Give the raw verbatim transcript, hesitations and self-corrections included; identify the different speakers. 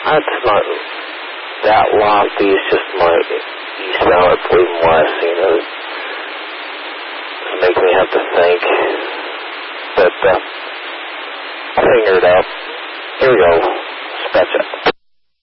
Speaker 1: It's not that lofty. It's just my east now. It's leaving west. You know, it's making me have to think. But uh, I'll figure it out. Here we go. Scratch it.